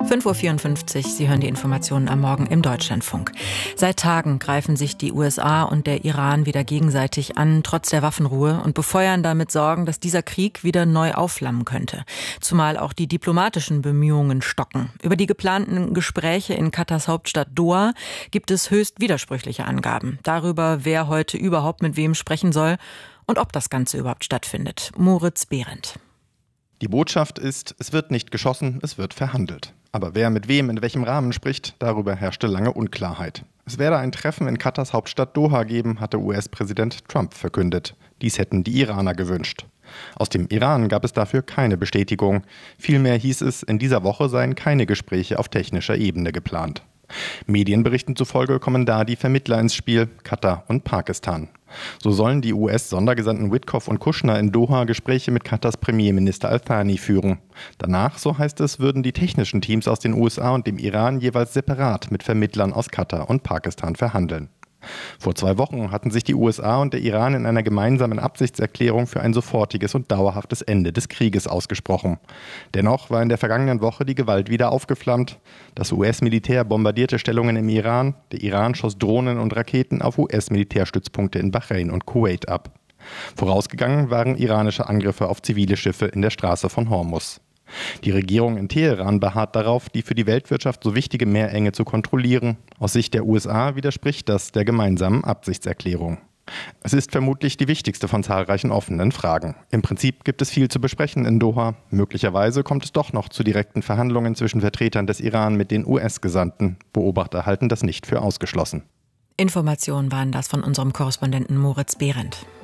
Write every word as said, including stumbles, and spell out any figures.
fünf Uhr vierundfünfzig, Sie hören die Informationen am Morgen im Deutschlandfunk. Seit Tagen greifen sich die U S A und der Iran wieder gegenseitig an, trotz der Waffenruhe, und befeuern damit Sorgen, dass dieser Krieg wieder neu aufflammen könnte. Zumal auch die diplomatischen Bemühungen stocken. Über die geplanten Gespräche in Katars Hauptstadt Doha gibt es höchst widersprüchliche Angaben. Darüber, wer heute überhaupt mit wem sprechen soll und ob das Ganze überhaupt stattfindet. Moritz Behrendt. Die Botschaft ist, es wird nicht geschossen, es wird verhandelt. Aber wer mit wem in welchem Rahmen spricht, darüber herrschte lange Unklarheit. Es werde ein Treffen in Katars Hauptstadt Doha geben, hatte U S-Präsident Trump verkündet. Dies hätten die Iraner gewünscht. Aus dem Iran gab es dafür keine Bestätigung. Vielmehr hieß es, in dieser Woche seien keine Gespräche auf technischer Ebene geplant. Medienberichten zufolge kommen da die Vermittler ins Spiel, Katar und Pakistan. So sollen die U S-Sondergesandten Witkoff und Kushner in Doha Gespräche mit Katars Premierminister Al-Thani führen. Danach, so heißt es, würden die technischen Teams aus den U S A und dem Iran jeweils separat mit Vermittlern aus Katar und Pakistan verhandeln. Vor zwei Wochen hatten sich die U S A und der Iran in einer gemeinsamen Absichtserklärung für ein sofortiges und dauerhaftes Ende des Krieges ausgesprochen. Dennoch war in der vergangenen Woche die Gewalt wieder aufgeflammt. Das U S-Militär bombardierte Stellungen im Iran, der Iran schoss Drohnen und Raketen auf U S-Militärstützpunkte in Bahrain und Kuwait ab. Vorausgegangen waren iranische Angriffe auf zivile Schiffe in der Straße von Hormuz. Die Regierung in Teheran beharrt darauf, die für die Weltwirtschaft so wichtige Meerenge zu kontrollieren. Aus Sicht der U S A widerspricht das der gemeinsamen Absichtserklärung. Es ist vermutlich die wichtigste von zahlreichen offenen Fragen. Im Prinzip gibt es viel zu besprechen in Doha. Möglicherweise kommt es doch noch zu direkten Verhandlungen zwischen Vertretern des Iran mit den U S-Gesandten. Beobachter halten das nicht für ausgeschlossen. Informationen waren das von unserem Korrespondenten Moritz Behrendt.